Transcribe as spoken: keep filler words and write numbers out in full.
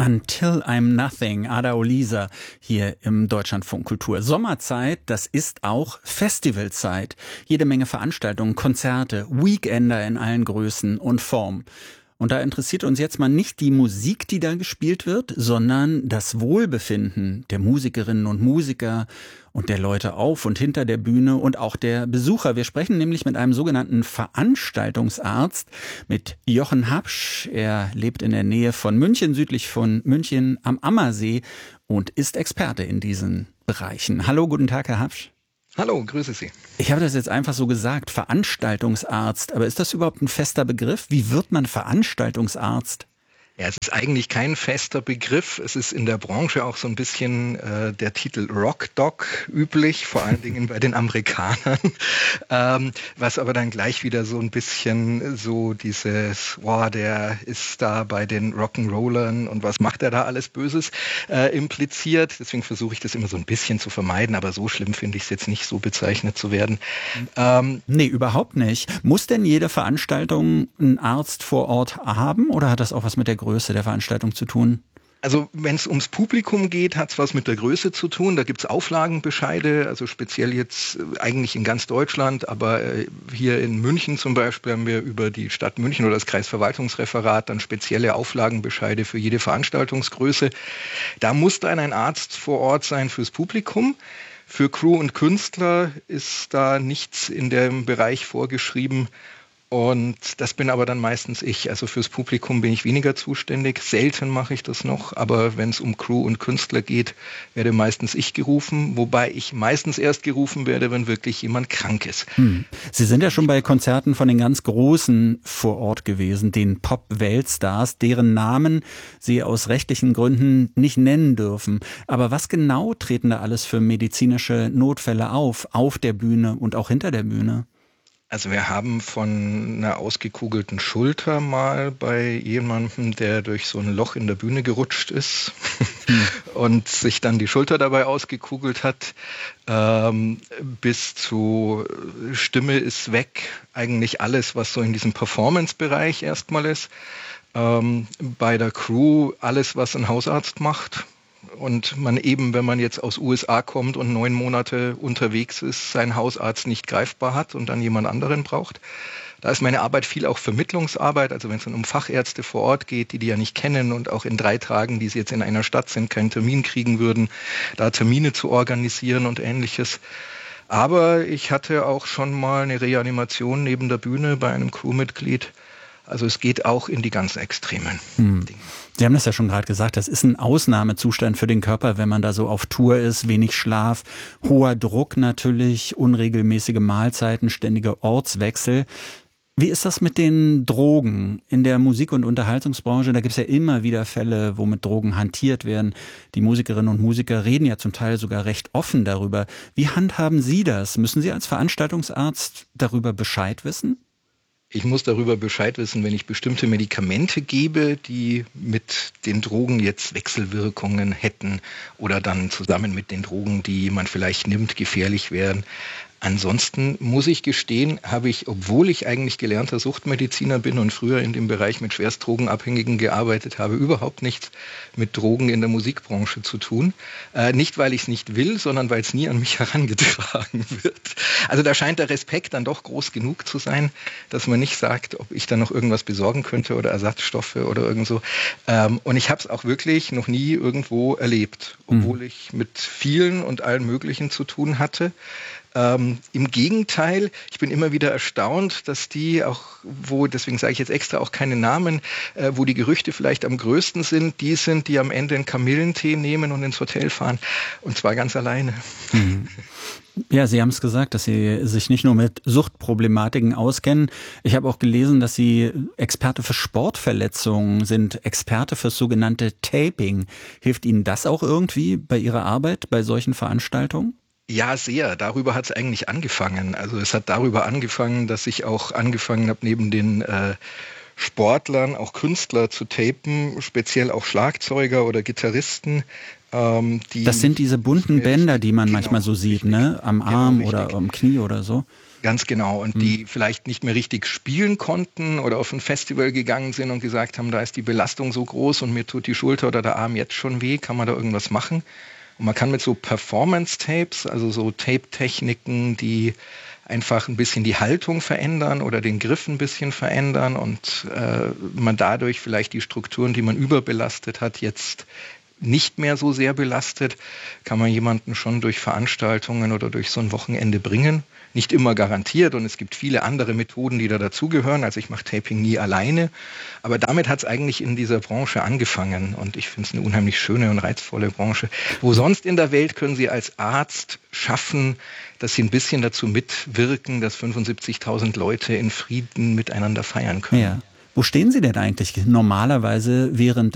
Until I'm Nothing, Ada Olisa hier im Deutschlandfunk Kultur. Sommerzeit, das ist auch Festivalzeit. Jede Menge Veranstaltungen, Konzerte, Weekender in allen Größen und Formen. Und da interessiert uns jetzt mal nicht die Musik, die da gespielt wird, sondern das Wohlbefinden der Musikerinnen und Musiker und der Leute auf und hinter der Bühne und auch der Besucher. Wir sprechen nämlich mit einem sogenannten Veranstaltungsarzt, mit Jochen Hapsch. Er lebt in der Nähe von München, südlich von München am Ammersee und ist Experte in diesen Bereichen. Hallo, guten Tag, Herr Hapsch. Hallo, grüße Sie. Ich habe das jetzt einfach so gesagt, Veranstaltungsarzt. Aber ist das überhaupt ein fester Begriff? Wie wird man Veranstaltungsarzt? Ja, es ist eigentlich kein fester Begriff. Es ist in der Branche auch so ein bisschen äh, der Titel Rock Doc üblich, vor allen Dingen bei den Amerikanern. Ähm, was aber dann gleich wieder so ein bisschen so dieses, wow, der ist da bei den Rock'n'Rollern und was macht er da alles Böses äh, impliziert. Deswegen versuche ich das immer so ein bisschen zu vermeiden, aber so schlimm finde ich es jetzt nicht, so bezeichnet zu werden. Ähm, nee, überhaupt nicht. Muss denn jede Veranstaltung einen Arzt vor Ort haben oder hat das auch was mit der Größe der Veranstaltung zu tun? Also wenn es ums Publikum geht, hat es was mit der Größe zu tun. Da gibt es Auflagenbescheide, also speziell jetzt äh, eigentlich in ganz Deutschland, aber äh, hier in München zum Beispiel haben wir über die Stadt München oder das Kreisverwaltungsreferat dann spezielle Auflagenbescheide für jede Veranstaltungsgröße. Da muss dann ein Arzt vor Ort sein fürs Publikum. Für Crew und Künstler ist da nichts in dem Bereich vorgeschrieben. Und das bin aber dann meistens ich. Also fürs Publikum bin ich weniger zuständig. Selten mache ich das noch. Aber wenn es um Crew und Künstler geht, werde meistens ich gerufen. Wobei ich meistens erst gerufen werde, wenn wirklich jemand krank ist. Hm. Sie sind ja schon bei Konzerten von den ganz Großen vor Ort gewesen, den Pop-Weltstars, deren Namen Sie aus rechtlichen Gründen nicht nennen dürfen. Aber was genau treten da alles für medizinische Notfälle auf, auf der Bühne und auch hinter der Bühne? Also wir haben von einer ausgekugelten Schulter mal bei jemandem, der durch so ein Loch in der Bühne gerutscht ist hm. und sich dann die Schulter dabei ausgekugelt hat, ähm, bis zu Stimme ist weg, eigentlich alles, was so in diesem Performance-Bereich erstmal ist. Ähm, bei der Crew alles, was ein Hausarzt macht. Und man eben, wenn man jetzt aus U S A kommt und neun Monate unterwegs ist, seinen Hausarzt nicht greifbar hat und dann jemand anderen braucht. Da ist meine Arbeit viel auch Vermittlungsarbeit, also wenn es dann um Fachärzte vor Ort geht, die die ja nicht kennen und auch in drei Tagen, die sie jetzt in einer Stadt sind, keinen Termin kriegen würden, da Termine zu organisieren und Ähnliches. Aber ich hatte auch schon mal eine Reanimation neben der Bühne bei einem Crewmitglied. Also es geht auch in die ganz extremen hm. Dinge. Sie haben das ja schon gerade gesagt, das ist ein Ausnahmezustand für den Körper, wenn man da so auf Tour ist, wenig Schlaf, hoher Druck natürlich, unregelmäßige Mahlzeiten, ständige Ortswechsel. Wie ist das mit den Drogen in der Musik- und Unterhaltungsbranche? Da gibt es ja immer wieder Fälle, wo mit Drogen hantiert werden. Die Musikerinnen und Musiker reden ja zum Teil sogar recht offen darüber. Wie handhaben Sie das? Müssen Sie als Veranstaltungsarzt darüber Bescheid wissen? Ich muss darüber Bescheid wissen, wenn ich bestimmte Medikamente gebe, die mit den Drogen jetzt Wechselwirkungen hätten oder dann zusammen mit den Drogen, die jemand vielleicht nimmt, gefährlich wären. Ansonsten muss ich gestehen, habe ich, obwohl ich eigentlich gelernter Suchtmediziner bin und früher in dem Bereich mit Schwerstdrogenabhängigen gearbeitet habe, überhaupt nichts mit Drogen in der Musikbranche zu tun. Äh, nicht, weil ich es nicht will, sondern weil es nie an mich herangetragen wird. Also da scheint der Respekt dann doch groß genug zu sein, dass man nicht sagt, ob ich da noch irgendwas besorgen könnte oder Ersatzstoffe oder irgend so. Ähm, und ich habe es auch wirklich noch nie irgendwo erlebt, obwohl mhm. ich mit vielen und allen möglichen zu tun hatte. Ähm, Im Gegenteil, ich bin immer wieder erstaunt, dass die auch, wo, deswegen sage ich jetzt extra auch keine Namen, äh, wo die Gerüchte vielleicht am größten sind, die sind, die am Ende einen Kamillentee nehmen und ins Hotel fahren. Und zwar ganz alleine. Mhm. Ja, Sie haben es gesagt, dass Sie sich nicht nur mit Suchtproblematiken auskennen. Ich habe auch gelesen, dass Sie Experte für Sportverletzungen sind, Experte für das sogenannte Taping. Hilft Ihnen das auch irgendwie bei Ihrer Arbeit, bei solchen Veranstaltungen? Ja, sehr. Darüber hat es eigentlich angefangen. Also es hat darüber angefangen, dass ich auch angefangen habe, neben den äh, Sportlern auch Künstler zu tapen, speziell auch Schlagzeuger oder Gitarristen. Ähm, die das sind diese bunten Bänder, die man genau, manchmal so sieht, richtig, ne? Am Arm genau, oder am Knie oder so. Ganz genau. Und die hm. vielleicht nicht mehr richtig spielen konnten oder auf ein Festival gegangen sind und gesagt haben, da ist die Belastung so groß und mir tut die Schulter oder der Arm jetzt schon weh, kann man da irgendwas machen? Und man kann mit so Performance-Tapes, also so Tape-Techniken, die einfach ein bisschen die Haltung verändern oder den Griff ein bisschen verändern und äh, man dadurch vielleicht die Strukturen, die man überbelastet hat, jetzt nicht mehr so sehr belastet, kann man jemanden schon durch Veranstaltungen oder durch so ein Wochenende bringen. Nicht immer garantiert und es gibt viele andere Methoden, die da dazugehören. Also ich mache Taping nie alleine, aber damit hat es eigentlich in dieser Branche angefangen und ich finde es eine unheimlich schöne und reizvolle Branche. Wo sonst in der Welt können Sie als Arzt schaffen, dass Sie ein bisschen dazu mitwirken, dass fünfundsiebzigtausend Leute in Frieden miteinander feiern können. Ja. Wo stehen Sie denn eigentlich normalerweise während